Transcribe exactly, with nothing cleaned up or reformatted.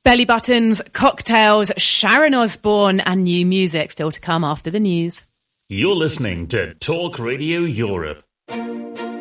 Belly buttons, cocktails, Sharon Osbourne, and new music still to come after the news. You're listening to Talk Radio Europe.